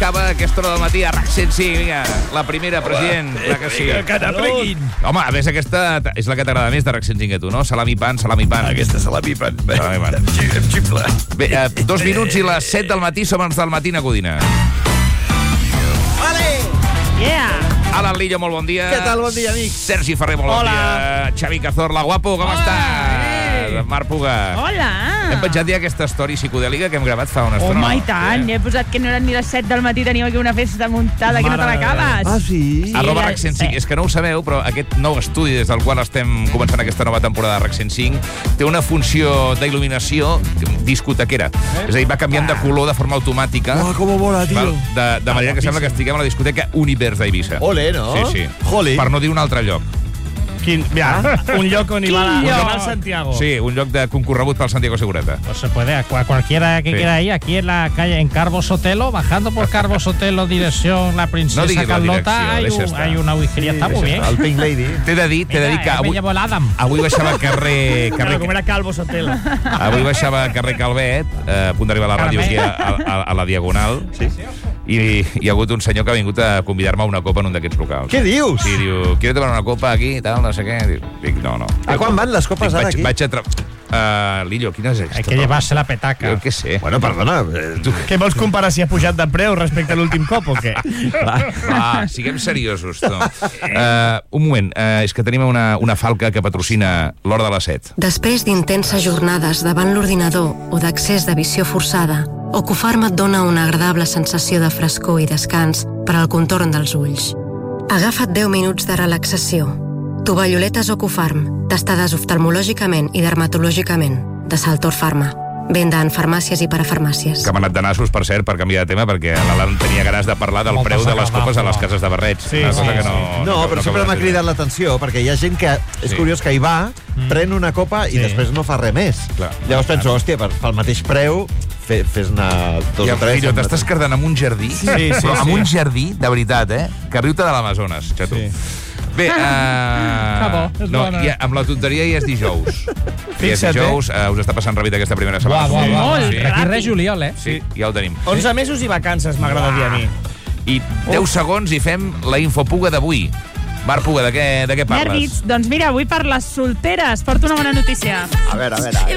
cava a aquesta hora del matí a RAC 105. Vinga, la primera, president. Vinga, que n'aprenguin. Home, a més, aquesta és la que t'agrada més de RAC 105 a tu, no? Salami pan, salami pan. Aquesta salami pan. Salami pan. Em xifla. Bé, 2 minuts i les 7 del matí som els del Matí a Codina. Vale! Yeah! Alan Lillo, molt bon dia. Què tal? Bon dia, amics. Sergi Ferrer, molt bon dia. Xavi Cazorla, guapo, com estàs? Marc Puga. Hola! Hem penjat ja aquesta story psicodèlica que hem gravat fa una estona. Home, i tant. He posat que no eren ni les 7 del matí, tenim aquí una festa muntada que no te l'acabes. Ah, sí? Arroba RAC 105. És que no ho sabeu, però aquest nou estudi des del qual estem començant aquesta nova temporada de RAC 105 té una funció d'il·luminació discotequera. És a dir, va canviant de color de forma automàtica. Uah, com mola, tio. De manera que sembla que estiguem a la discoteca Univers d'Eivissa. Ole, no? Sí, sí. Joli. Per no dir un altre lloc. Mira, un lloc on hi va el Santiago. Sí, un lloc de concorregut pel Santiago Segurata. Pues se puede, a cualquiera que quiera ir, aquí en la calle, en Carbo Sotelo, bajando por Carbo Sotelo, dirección La Princesa Carlota, hay una whiskería, está muy bien. El Pink Lady. T'he de dir que me llevo l'Adam. avui baixava carrer... Com era Calvo Sotelo. Avui baixava carrer Calvet, a punt d'arribar a la ràdio aquí a la Diagonal, i hi ha hagut un senyor que ha vingut a convidar-me a una copa en un d'aquests locals. Què dius? Sí, diu, ¿quieres tomar una copa aquí i tal, no sé què? Dic, no. A quan van les copes ara aquí? Vaig a... Lillo, quina és aquesta? Hay que llevarse la petaca. Jo què sé. Bueno, perdona. Què vols comparar si ha pujat de preu respecte a l'últim cop o què? Va, siguem seriosos, tu. Un moment, és que tenim una falca que patrocina l'Hora de les 7. Després d'intenses jornades davant l'ordinador o d'accés de visió forçada, Ocufarm et dona una agradable sensació de frescor i descans per al contorn dels ulls. Agafa't 10 minuts de relaxació. Tovalloletes Ocufarm, testades oftalmològicament i dermatològicament, de Saltor Pharma. Venda en farmàcies i parafarmàcies. Que m'ha anat de nassos, per cert, per canviar de tema, perquè l'Alan tenia ganes de parlar del preu de les copes a les cases de barrets. Sí, una cosa que No, però sempre m'ha cridat l'atenció, perquè hi ha gent que és curiós que hi va, pren una copa i després no fa res més. Llavors penso, hòstia, pel mateix preu fes-ne 2 o 3. Mira, t'estàs quedant amb un jardí, però amb un jardí, de veritat, que riu-te de l'Amazones, xato. Bé, amb la tonteria ja és dijous. Ja és dijous, us està passant ràpid aquesta primera setmana. Molt ràpid. Aquí res juliol, Sí, ja ho tenim. 11 mesos i vacances, m'agrada dir a mi. I 10 segons i fem la infopuga d'avui. Marc Puga, de què parles? Nervis, doncs mira, avui per les solteres porto una bona notícia. A veure.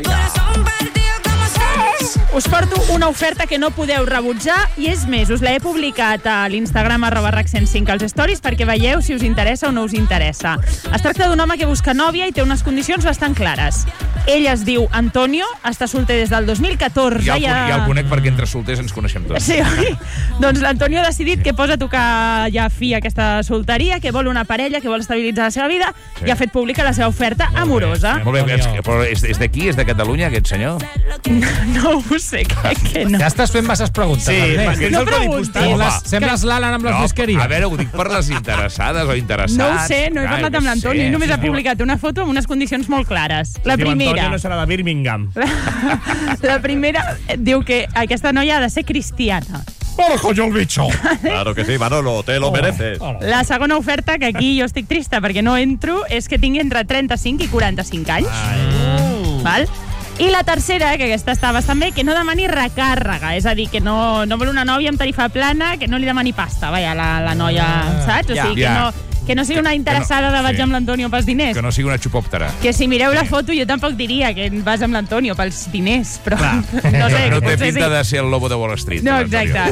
Us porto una oferta que no podeu rebutjar i és més, us l'he publicat a l'Instagram @RAC105 als stories perquè veieu si us interessa o no us interessa. Es tracta d'un home que busca nòvia i té unes condicions bastant clares. Ell es diu Antonio, està solter des del 2014. Ja el conec perquè entre solters ens coneixem tots. Sí, oi? Doncs l'Antonio ha decidit que posa a tocar ja fi a aquesta solteria, que vol una parella, que vol estabilitzar la seva vida i ha fet pública la seva oferta amorosa. Molt bé, però és d'aquí, és de Catalunya, aquest senyor? No ho sé, crec que no. Ja estàs fent masses preguntes. perquè no preguntis. Sembles l'Alan amb les whiskeries. A veure, ho dic per les interessades o interessats. No ho sé, no he parlat amb l'Antonio, només ha publicat una foto amb unes condicions molt clares. La primera... Antonio no serà de Birmingham. La primera diu que aquesta noia ha de ser cristiana. ¡Ojo, yo el bicho! Claro que sí, Manolo, te lo mereces. La segona oferta, que aquí jo estic trista perquè no entro, és que tingui entre 35 i 45 anys. Val? I la tercera, que aquesta està bastant bé, que no demani recàrrega, és a dir, que no vol una nòvia amb tarifa plana, que no li demani pasta, vaja, la noia, saps? O sigui, que no sigui una interessada de vaig amb l'Antonio pels diners. Que no sigui una xupòptera. Que si mireu la foto jo tampoc diria que vas amb l'Antonio pels diners, però no sé. No té pinta de ser el lobo de Wall Street. No, exacte.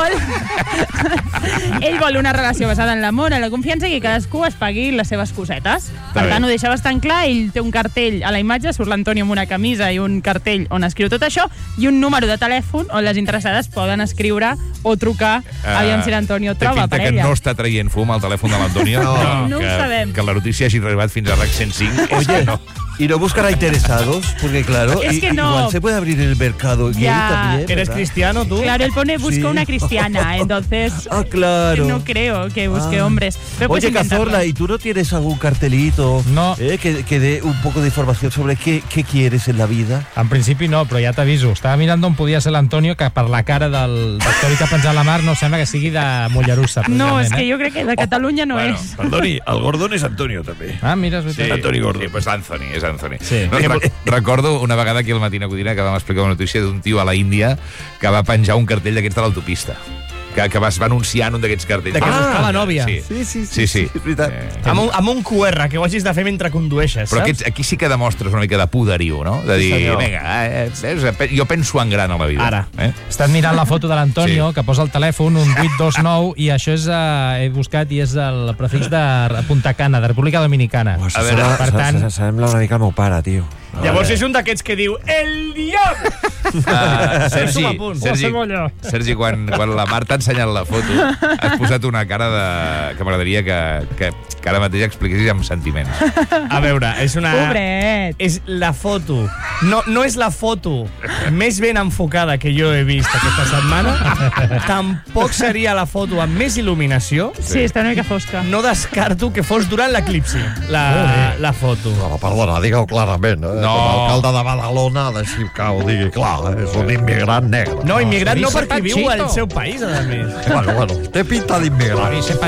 Ell vol una relació basada en l'amor, en la confiança i que cadascú es pagui les seves cosetes. Per tant, ho deixa bastant clar. Ell té un cartell a la imatge, surt l'Antonio amb una camisa i un cartell on escriu tot això i un número de telèfon on les interessades poden escriure o trucar aviam si l'Antonio troba parella. Té pinta que no està traient fum al telèfon de l'Antonio. No ho sabem. Que la notícia hagi arribat fins a RAC 105. Oye, ¿y no buscará interesados? Porque claro, es que no. Igual se puede abrir el mercado gay también. ¿Eres cristiano tú? Claro, él pone busca una cristiana, entonces claro. No creo que busque hombres. Pero oye, Cazorla, ¿y tú no tienes algún cartelito que dé un poco de información sobre qué quieres en la vida? En principi no, però ja t'aviso. Estava mirant on podia ser l'Antonio, que per la cara del Toni que ha penjat la mar no sembla que sigui de Mollerussa. No, és que jo crec que de Catalunya no és. Perdoni, el Gordon és Antonio també. Ah, mira, és veritat. Sí, Antonio Gordon. Sí, pues Anthony, és Anthony. Sí. No, recordo una vegada aquí al Matí a Codina que vam explicar una notícia d'un tio a la Índia que va penjar un cartell d'aquests de l'autopista. que va anunciar en un d'aquests cartells. De que buscava nòvia. Sí. És veritat. Amb un QR, que ho hagis de fer mentre condueixes, Però saps? aquí sí que demostres una mica de poderiu, no? De dir, vinga, jo penso en gran a la vida. Ara. Estan mirant la foto de l'Antonio, que posa el telèfon, un 829, i això és, he buscat, i és el prefix de Punta Cana, de República Dominicana. A veure, per tant... sembla una mica el meu pare, tio. Llavors és un d'aquests que diu El diable! Sergi, quan la Marta ha ensenyat la foto, has posat una cara que m'agradaria que ara mateix expliquessis amb sentiments. A veure, és una... Pobret. És la foto. No és la foto més ben enfocada que jo he vist aquesta setmana. Tampoc seria la foto amb més il·luminació. Sí, està una mica fosca. No descarto que fos durant l'eclipsi, la foto. No, perdona, digue-ho clarament. No. Com a alcalde de Badalona, deixi que ho digui clar, és un immigrant negre. No, immigrant no, Dice perquè viu Panchito. al seu país, a més. Bueno, té pinta d'immigrant.